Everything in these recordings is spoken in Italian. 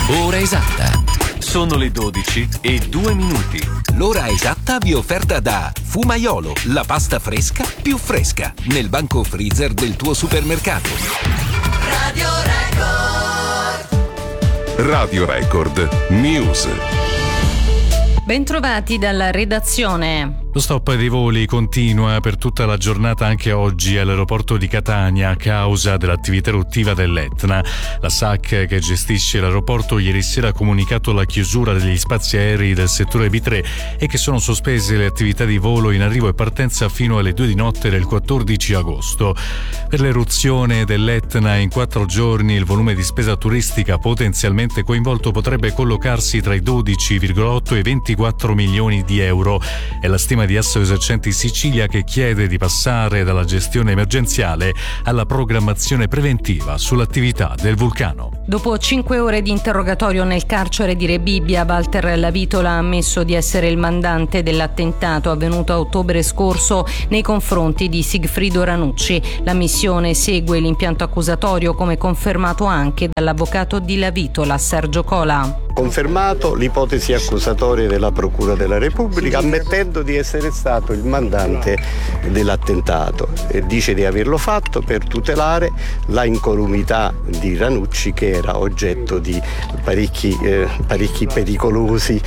Ora esatta. Sono le 12:02. L'ora esatta vi è offerta da Fumaiolo, la pasta fresca più fresca, nel banco freezer del tuo supermercato. Radio Record. Radio Record News. Bentrovati dalla redazione. Lo stop dei voli continua per tutta la giornata anche oggi all'aeroporto di Catania a causa dell'attività eruttiva dell'Etna. La SAC, che gestisce l'aeroporto, ieri sera ha comunicato la chiusura degli spazi aerei del settore B3 e che sono sospese le attività di volo in arrivo e partenza fino alle 2 di notte del 14 agosto. Per l'eruzione dell'Etna in 4 giorni il volume di spesa turistica potenzialmente coinvolto potrebbe collocarsi tra i 12,8 e i 24 milioni di euro. È la stima di Asso Esercenti Sicilia, che chiede di passare dalla gestione emergenziale alla programmazione preventiva sull'attività del vulcano. Dopo 5 ore di interrogatorio nel carcere di Rebibbia, Walter Lavitola ha ammesso di essere il mandante dell'attentato avvenuto a ottobre scorso nei confronti di Sigfrido Ranucci. La missione segue l'impianto accusatorio, come confermato anche dall'avvocato di Lavitola, Sergio Cola. Confermato l'ipotesi accusatoria della Procura della Repubblica, ammettendo di essere stato il mandante dell'attentato, e dice di averlo fatto per tutelare la incolumità di Ranucci, che era oggetto di parecchi pericolosi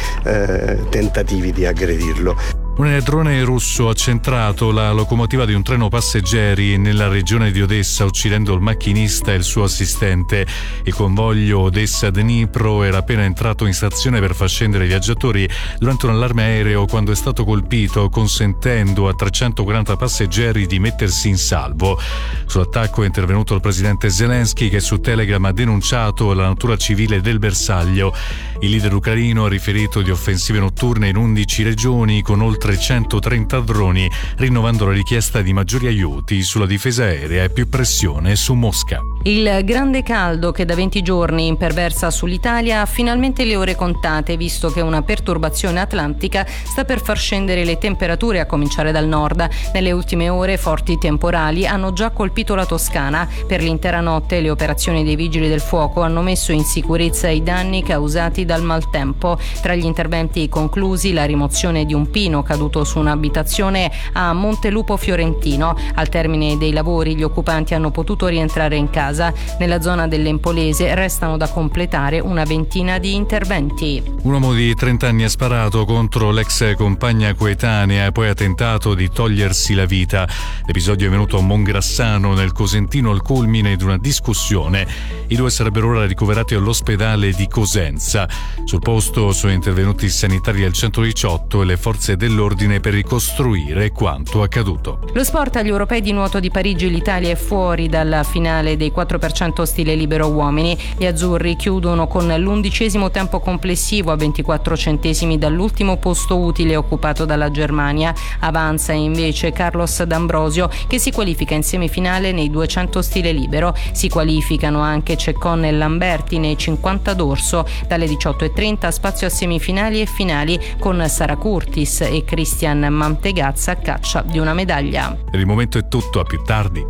tentativi di aggredirlo. Un drone russo ha centrato la locomotiva di un treno passeggeri nella regione di Odessa, uccidendo il macchinista e il suo assistente. Il convoglio Odessa-Dnipro era appena entrato in stazione per far scendere i viaggiatori durante un allarme aereo quando è stato colpito, consentendo a 340 passeggeri di mettersi in salvo. Sull'attacco è intervenuto il presidente Zelensky, che su Telegram ha denunciato la natura civile del bersaglio. Il leader ucraino ha riferito di offensive notturne in 11 regioni con oltre 130 droni, rinnovando la richiesta di maggiori aiuti sulla difesa aerea e più pressione su Mosca. Il grande caldo che da 20 giorni imperversa sull'Italia ha finalmente le ore contate, visto che una perturbazione atlantica sta per far scendere le temperature, a cominciare dal nord. Nelle ultime ore forti temporali hanno già colpito la Toscana. Per l'intera notte le operazioni dei vigili del fuoco hanno messo in sicurezza i danni causati dal maltempo. Tra gli interventi conclusi la rimozione di un pino caduto su un'abitazione a Montelupo Fiorentino. Al termine dei lavori gli occupanti hanno potuto rientrare in casa. Nella zona dell'Empolese restano da completare una ventina di interventi. Un uomo di 30 anni ha sparato contro l'ex compagna coetanea e poi ha tentato di togliersi la vita. L'episodio è venuto a Mongrassano, nel Cosentino, al culmine di una discussione. I due sarebbero ora ricoverati all'ospedale di Cosenza. Sul posto sono intervenuti i sanitari del 118 e le forze dell'ordine per ricostruire quanto accaduto. Lo sport agli europei di nuoto di Parigi. L'Italia è fuori dalla finale dei 4% stile libero uomini. Gli azzurri chiudono con l'11° tempo complessivo a 24 centesimi dall'ultimo posto utile occupato dalla Germania. Avanza invece Carlos D'Ambrosio, che si qualifica in semifinale nei 200 stile libero. Si qualificano anche Ceccon e Lamberti nei 50 dorso. Dalle 18:30 spazio a semifinali e finali con Sara Curtis e Christian Mantegazza a caccia di una medaglia. Per il momento è tutto, a più tardi.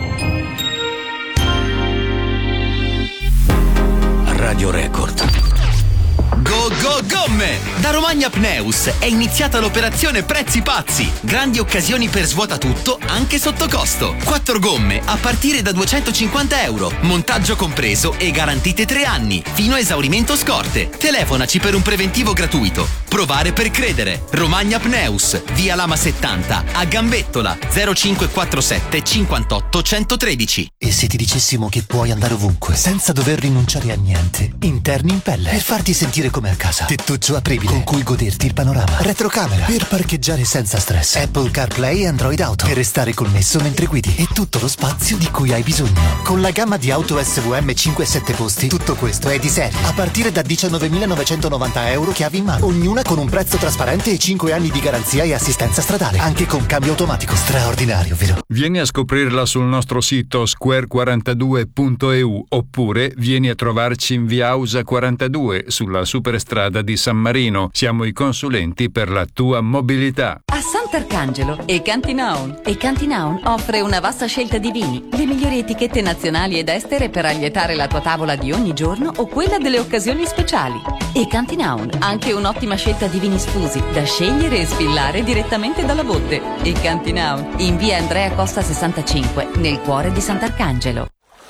Radio Record. Go Go Gomme! Da Romagna Pneus è iniziata l'operazione Prezzi Pazzi. Grandi occasioni per svuota tutto, anche sotto costo. 4 gomme a partire da €250, montaggio compreso e garantite 3 anni, fino a esaurimento scorte. Telefonaci per un preventivo gratuito. Provare per credere. Romagna Pneus, via Lama 70, a Gambettola, 0547 58 113. E se ti dicessimo che puoi andare ovunque, senza dover rinunciare a niente, interni in pelle, per farti sentire come a casa. Tettuccio apribile con cui goderti il panorama. Retrocamera per parcheggiare senza stress. Apple CarPlay e Android Auto per restare connesso mentre guidi. E tutto lo spazio di cui hai bisogno. Con la gamma di auto SVM 5 e 7 posti, tutto questo è di serie. A partire da €19.990 chiavi in mano. Ognuna con un prezzo trasparente e 5 anni di garanzia e assistenza stradale. Anche con cambio automatico. Straordinario, vero? Vieni a scoprirla sul nostro sito square42.eu oppure vieni a trovarci in via Ausa 42 sulla Super Superstrada di San Marino. Siamo i consulenti per la tua mobilità. A Sant'Arcangelo e Cantinaun. E Cantinaun offre una vasta scelta di vini, le migliori etichette nazionali ed estere per allietare la tua tavola di ogni giorno o quella delle occasioni speciali. E Cantinaun, anche un'ottima scelta di vini sfusi da scegliere e sfillare direttamente dalla botte. E Cantinaun, in via Andrea Costa 65, nel cuore di Sant'Arcangelo.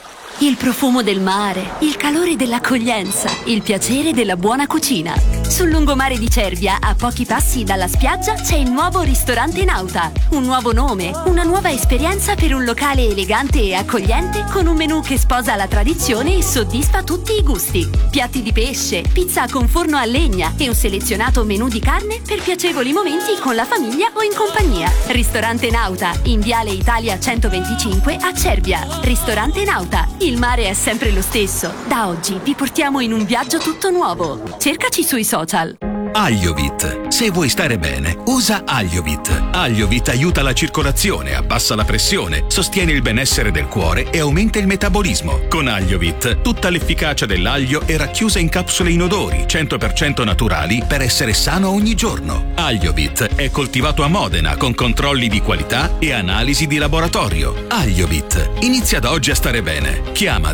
Il profumo del mare, il calore dell'accoglienza, il piacere della buona cucina. Sul lungomare di Cervia, a pochi passi dalla spiaggia, c'è il nuovo ristorante Nauta. Un nuovo nome, una nuova esperienza per un locale elegante e accogliente con un menù che sposa la tradizione e soddisfa tutti i gusti. Piatti di pesce, pizza con forno a legna e un selezionato menù di carne per piacevoli momenti con la famiglia o in compagnia. Ristorante Nauta, in Viale Italia 125 a Cervia. Ristorante Nauta. Il mare è sempre lo stesso. Da oggi vi portiamo in un viaggio tutto nuovo. Cercaci sui social. Agliovit. Se vuoi stare bene, usa Agliovit. Agliovit aiuta la circolazione, abbassa la pressione, sostiene il benessere del cuore e aumenta il metabolismo. Con Agliovit, tutta l'efficacia dell'aglio è racchiusa in capsule inodori, 100% naturali per essere sano ogni giorno. Agliovit è coltivato a Modena con controlli di qualità e analisi di laboratorio. Agliovit. Inizia da oggi a stare bene. Chiama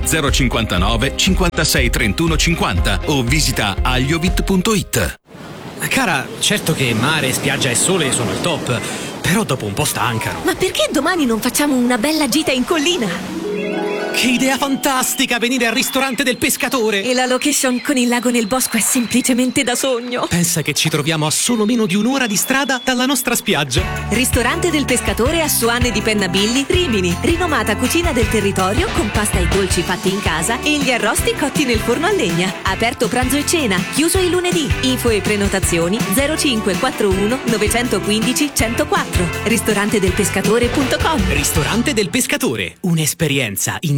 059 56 31 50 o visita agliovit.it. Cara, certo che mare, spiaggia e sole sono il top, però dopo un po' stancano. Ma perché domani non facciamo una bella gita in collina? Che idea fantastica, venire al ristorante del pescatore! E la location con il lago nel bosco è semplicemente da sogno. Pensa che ci troviamo a solo meno di un'ora di strada dalla nostra spiaggia. Ristorante del pescatore a Suanne di Pennabilli, Rimini. Rinomata cucina del territorio con pasta e dolci fatti in casa e gli arrosti cotti nel forno a legna. Aperto pranzo e cena, chiuso il lunedì. Info e prenotazioni 0541 915 104. Ristorantedelpescatore.com. Ristorante del pescatore, un'esperienza indimenticabile.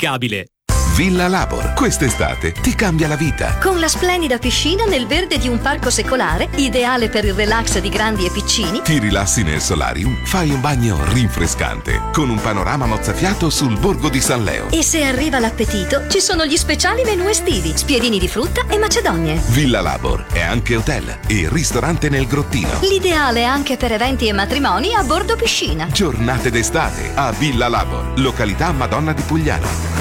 Villa Labor, quest'estate ti cambia la vita. Con la splendida piscina nel verde di un parco secolare, ideale per il relax di grandi e piccini. Ti rilassi nel solarium, fai un bagno rinfrescante, con un panorama mozzafiato sul borgo di San Leo. E se arriva l'appetito, ci sono gli speciali menù estivi, spiedini di frutta e macedonie. Villa Labor è anche hotel e ristorante nel grottino. L'ideale anche per eventi e matrimoni a bordo piscina. Giornate d'estate a Villa Labor, località Madonna di Pugliano.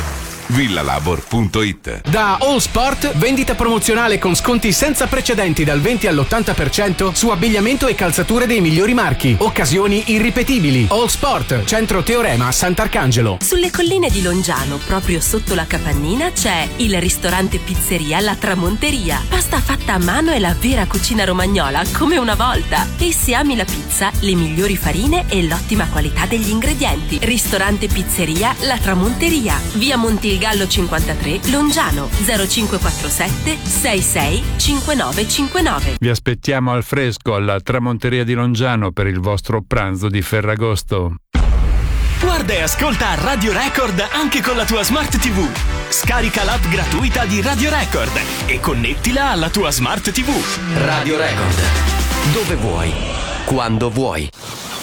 villalabor.it. Da All Sport, vendita promozionale con sconti senza precedenti dal 20 all'80% su abbigliamento e calzature dei migliori marchi. Occasioni irripetibili. All Sport, centro Teorema, Sant'Arcangelo. Sulle colline di Longiano, proprio sotto la capannina, c'è il ristorante pizzeria La Tramonteria. Pasta fatta a mano e la vera cucina romagnola come una volta. E se ami la pizza, le migliori farine e l'ottima qualità degli ingredienti. Ristorante pizzeria La Tramonteria, via Montilgallo 53, Longiano, 0547 66 5959. Vi aspettiamo al fresco alla Tramonteria di Longiano per il vostro pranzo di Ferragosto. Guarda e ascolta Radio Record anche con la tua Smart TV. Scarica l'app gratuita di Radio Record e connettila alla tua Smart TV. Radio Record. Dove vuoi, quando vuoi.